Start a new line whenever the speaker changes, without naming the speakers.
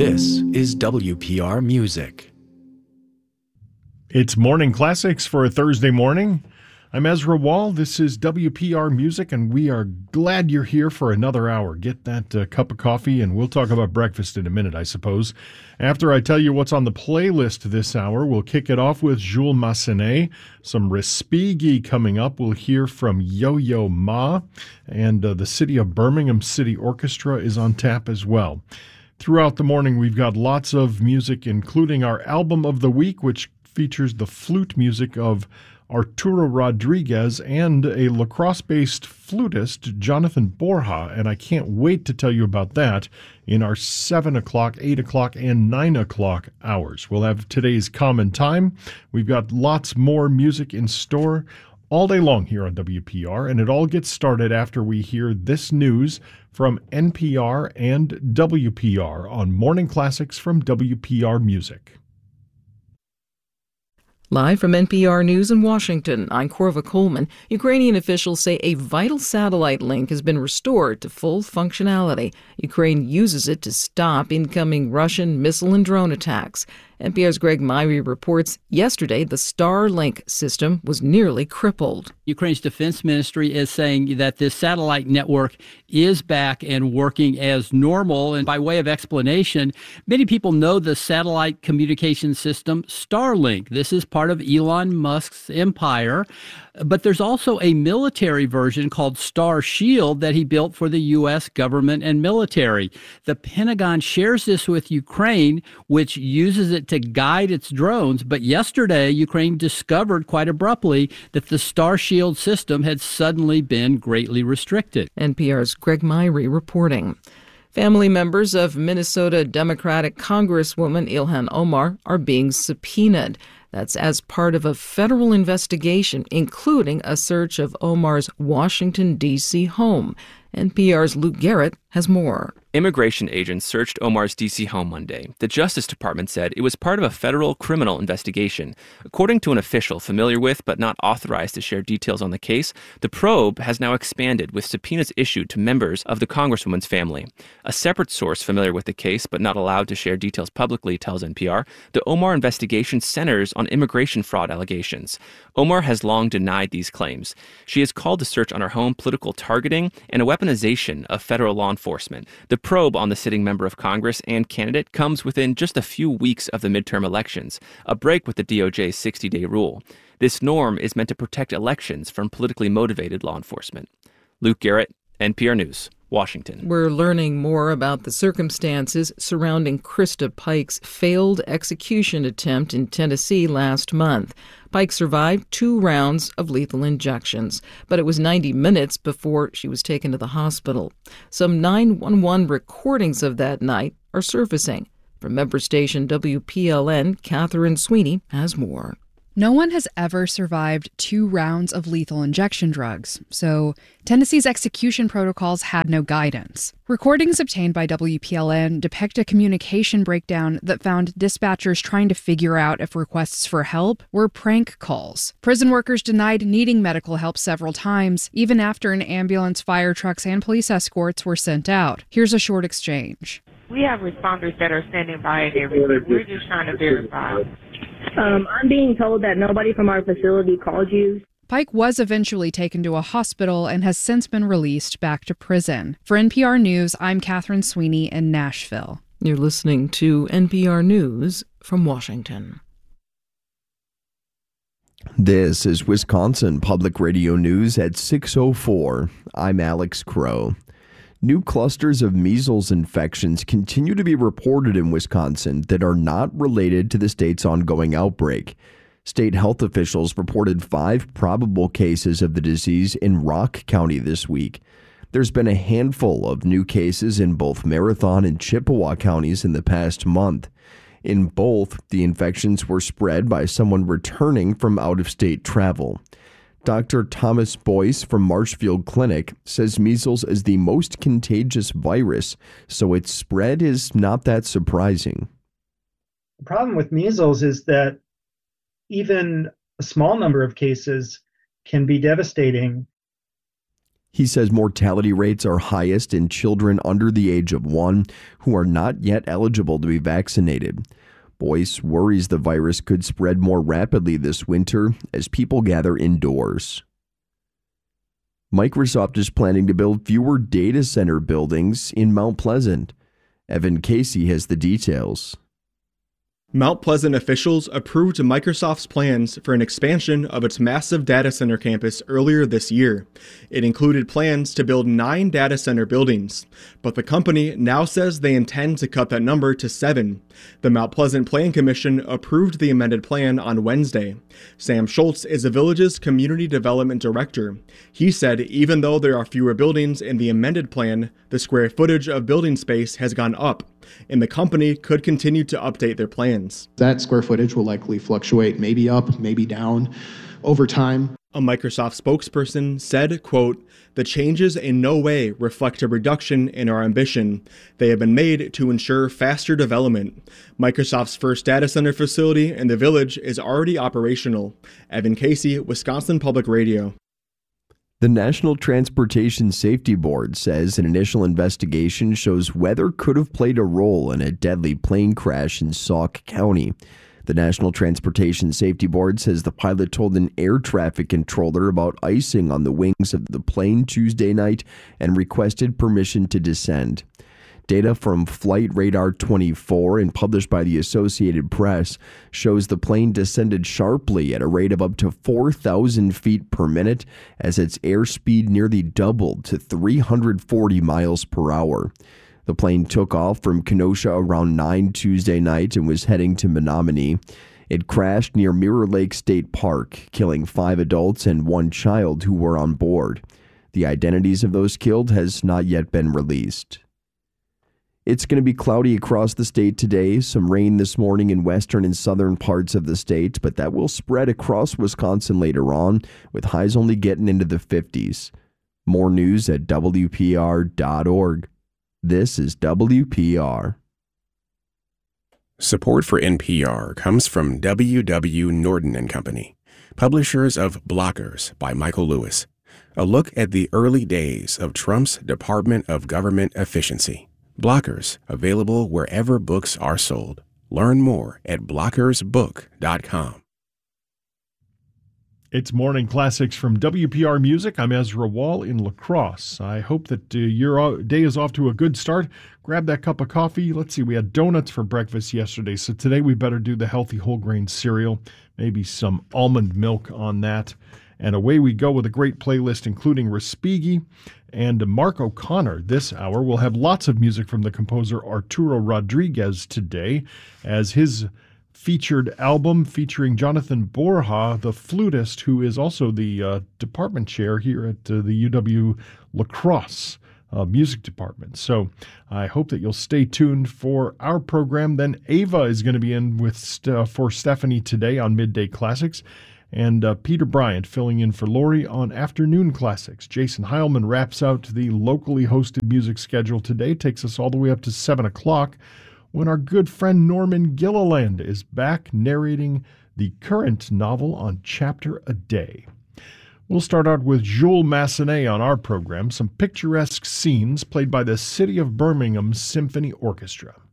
This is WPR Music.
It's Morning Classics for a Thursday morning. I'm Ezra Wall. This is WPR Music, and we are glad you're here for another hour. Get that cup of coffee, and we'll talk about breakfast in a minute, I suppose. After I tell you what's on the playlist this hour, we'll kick it off with Jules Massenet. Some Respighi coming up. We'll hear from Yo-Yo Ma, and the City of Birmingham City Orchestra is on tap as well. Throughout the morning, we've got lots of music, including our album of the week, which features the flute music of Arturo Rodriguez and a lacrosse-based flutist, Jonathan Borja, and I can't wait to tell you about that in our 7 o'clock, 8 o'clock, and 9 o'clock hours. We'll have today's Common Time. We've got lots more music in store all day long here on WPR, and it all gets started after we hear this news from NPR and WPR on Morning Classics from WPR Music.
Live from NPR News in Washington, I'm Korva Coleman. Ukrainian officials say a vital satellite link has been restored to full functionality. Ukraine uses it to stop incoming Russian missile and drone attacks. NPR's Greg Myrie reports yesterday the Starlink system was nearly crippled.
Ukraine's defense ministry is saying that this satellite network is back and working as normal. And by way of explanation, many people know the satellite communication system Starlink. This is part of Elon Musk's empire. But there's also a military version called Star Shield that he built for the U.S. government and military. The Pentagon shares this with Ukraine, which uses it to guide its drones. But yesterday, Ukraine discovered quite abruptly that the Star Shield system had suddenly been greatly restricted.
NPR's Greg Myrie reporting. Family members of Minnesota Democratic Congresswoman Ilhan Omar are being subpoenaed. That's as part of a federal investigation, including a search of Omar's Washington, D.C. home. NPR's Luke Garrett has more.
Immigration agents searched Omar's D.C. home Monday. The Justice Department said it was part of a federal criminal investigation. According to an official familiar with but not authorized to share details on the case, the probe has now expanded with subpoenas issued to members of the Congresswoman's family. A separate source familiar with the case but not allowed to share details publicly tells NPR the Omar investigation centers on immigration fraud allegations. Omar has long denied these claims. She has called the search on her home political targeting and a weaponization of federal law enforcement. The probe on the sitting member of Congress and candidate comes within just a few weeks of the midterm elections, a break with the DOJ's 60-day rule. This norm is meant to protect elections from politically motivated law enforcement. Luke Garrett, NPR News, Washington.
We're learning more about the circumstances surrounding Krista Pike's failed execution attempt in Tennessee last month. Pike survived 2 rounds of lethal injections, but it was 90 minutes before she was taken to the hospital. Some 911 recordings of that night are surfacing. From member station WPLN, Catherine Sweeney has more.
No one has ever survived 2 rounds of lethal injection drugs, so Tennessee's execution protocols had no guidance. Recordings obtained by WPLN depict a communication breakdown that found dispatchers trying to figure out if requests for help were prank calls. Prison workers denied needing medical help several times, even after an ambulance, fire trucks, and police escorts were sent out. Here's a short exchange.
We have responders that are standing by and everything. We're just trying to verify.
I'm being told that nobody from our facility called you.
Pike was eventually taken to a hospital and has since been released back to prison. For NPR News, I'm Catherine Sweeney in Nashville.
You're listening to NPR News from Washington.
This is Wisconsin Public Radio News at 6:04. I'm Alex Crow. New clusters of measles infections continue to be reported in Wisconsin that are not related to the state's ongoing outbreak. State health officials reported 5 probable cases of the disease in Rock County this week. There's been a handful of new cases in both Marathon and Chippewa counties in the past month. In both, the infections were spread by someone returning from out-of-state travel. Dr. Thomas Boyce from Marshfield Clinic says measles is the most contagious virus, so its spread is not that surprising.
The problem with measles is that even a small number of cases can be devastating.
He says mortality rates are highest in children under the age of 1 who are not yet eligible to be vaccinated. Boyce worries the virus could spread more rapidly this winter as people gather indoors. Microsoft is planning to build fewer data center buildings in Mount Pleasant. Evan Casey has the details.
Mount Pleasant officials approved Microsoft's plans for an expansion of its massive data center campus earlier this year. It included plans to build 9 data center buildings, but the company now says they intend to cut that number to 7. The Mount Pleasant Plan Commission approved the amended plan on Wednesday. Sam Schultz is the village's community development director. He said even though there are fewer buildings in the amended plan, the square footage of building space has gone up, and the company could continue to update their plans.
That square footage will likely fluctuate, maybe up, maybe down over time.
A Microsoft spokesperson said, quote, "The changes in no way reflect a reduction in our ambition. They have been made to ensure faster development. Microsoft's first data center facility in the village is already operational." Evan Casey, Wisconsin Public Radio.
The National Transportation Safety Board says an initial investigation shows weather could have played a role in a deadly plane crash in Sauk County. The National Transportation Safety Board says the pilot told an air traffic controller about icing on the wings of the plane Tuesday night and requested permission to descend. Data from Flight Radar 24 and published by the Associated Press shows the plane descended sharply at a rate of up to 4,000 feet per minute as its airspeed nearly doubled to 340 miles per hour. The plane took off from Kenosha around 9 Tuesday night and was heading to Menominee. It crashed near Mirror Lake State Park, killing 5 adults and 1 child who were on board. The identities of those killed has not yet been released. It's going to be cloudy across the state today. Some rain this morning in western and southern parts of the state, but that will spread across Wisconsin later on, with highs only getting into the 50s. More news at WPR.org. This is WPR.
Support for NPR comes from W.W. Norton & Company, publishers of Blockers by Michael Lewis, a look at the early days of Trump's Department of Government Efficiency. Blockers, available wherever books are sold. Learn more at blockersbook.com.
It's Morning Classics from WPR Music. I'm Ezra Wall in La Crosse. I hope that your day is off to a good start. Grab that cup of coffee. Let's see, we had donuts for breakfast yesterday, so today we better do the healthy whole grain cereal, maybe some almond milk on that. And away we go with a great playlist, including Respighi and Mark O'Connor. This hour we'll have lots of music from the composer Arturo Rodriguez today, as his featured album featuring Jonathan Borja, the flutist, who is also the department chair here at the UW La Crosse music department. So I hope that you'll stay tuned for our program. Then Ava is going to be in with for Stephanie today on Midday Classics, and Peter Bryant filling in for Lori on Afternoon Classics. Jason Heilman wraps out the locally hosted music schedule today, takes us all the way up to 7 o'clock, when our good friend Norman Gilliland is back narrating the current novel on Chapter a Day. We'll start out with Jules Massenet on our program, some picturesque scenes played by the City of Birmingham Symphony Orchestra.